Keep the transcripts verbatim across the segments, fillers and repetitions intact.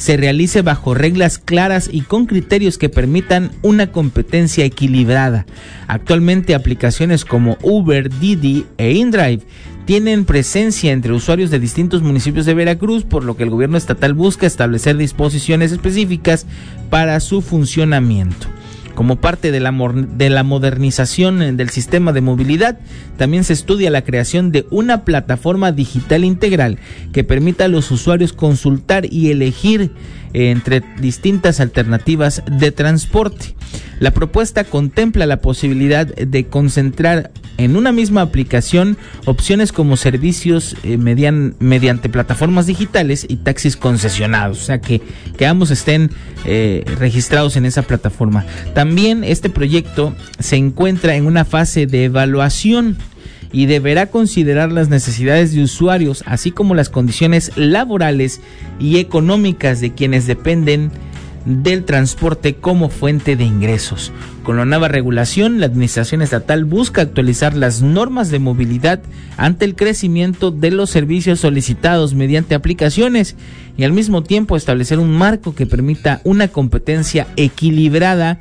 se realice bajo reglas claras y con criterios que permitan una competencia equilibrada. Actualmente aplicaciones como Uber, Didi e InDrive tienen presencia entre usuarios de distintos municipios de Veracruz, por lo que el gobierno estatal busca establecer disposiciones específicas para su funcionamiento. Como parte de la, de la modernización del sistema de movilidad, también se estudia la creación de una plataforma digital integral que permita a los usuarios consultar y elegir entre distintas alternativas de transporte. La propuesta contempla la posibilidad de concentrar en una misma aplicación opciones como servicios eh, median, mediante plataformas digitales y taxis concesionados, o sea que, que ambos estén eh, registrados en esa plataforma. También este proyecto se encuentra en una fase de evaluación y deberá considerar las necesidades de usuarios, así como las condiciones laborales y económicas de quienes dependen del transporte como fuente de ingresos. Con la nueva regulación, la administración estatal busca actualizar las normas de movilidad ante el crecimiento de los servicios solicitados mediante aplicaciones y al mismo tiempo establecer un marco que permita una competencia equilibrada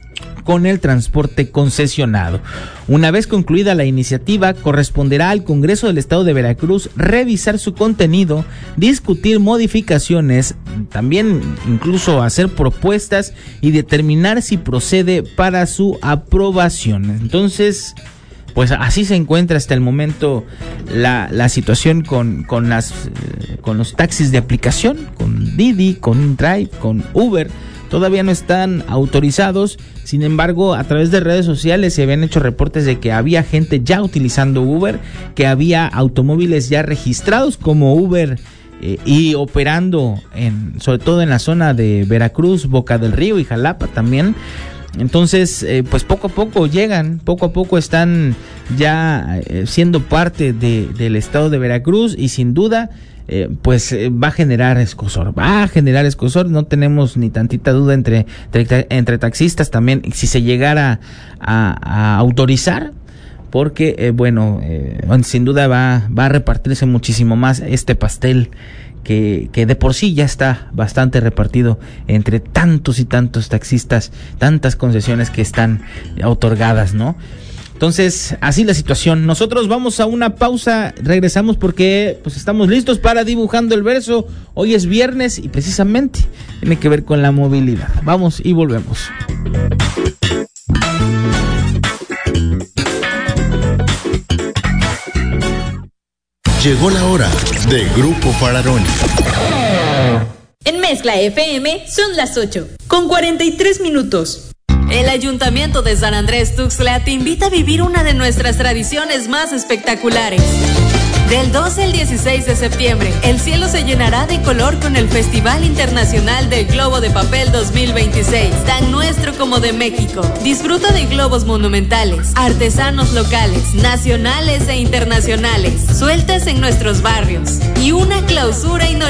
con el transporte concesionado. Una vez concluida la iniciativa, corresponderá al Congreso del Estado de Veracruz revisar su contenido, discutir modificaciones, también incluso hacer propuestas y determinar si procede para su aprobación. Entonces, pues así se encuentra hasta el momento la, la situación con, con, las, con los taxis de aplicación, con Didi, con InDrive, con Uber. Todavía no están autorizados, sin embargo, a través de redes sociales se habían hecho reportes de que había gente ya utilizando Uber, que había automóviles ya registrados como Uber eh, y operando en, sobre todo en la zona de Veracruz, Boca del Río y Jalapa también. Entonces, eh, pues poco a poco llegan, poco a poco están ya eh, siendo parte de, del estado de Veracruz y sin duda Eh, pues eh, va a generar escozor, va a generar escozor, no tenemos ni tantita duda entre, entre, entre taxistas también, si se llegara a, a autorizar, porque eh, bueno, eh, sin duda va, va a repartirse muchísimo más este pastel que, que de por sí ya está bastante repartido entre tantos y tantos taxistas, tantas concesiones que están otorgadas, ¿no? Entonces, así la situación. Nosotros vamos a una pausa, regresamos porque pues estamos listos para Dibujando el Verso. Hoy es viernes y precisamente tiene que ver con la movilidad. Vamos y volvemos. Llegó la hora de Grupo Fararoni. En Mezcla F M son las ocho, con cuarenta y tres minutos. El Ayuntamiento de San Andrés Tuxtla te invita a vivir una de nuestras tradiciones más espectaculares. Del doce al dieciséis de septiembre, el cielo se llenará de color con el Festival Internacional del Globo de Papel dos mil veintiséis, tan nuestro como de México. Disfruta de globos monumentales, artesanos locales, nacionales e internacionales, sueltas en nuestros barrios y una clausura inolvidable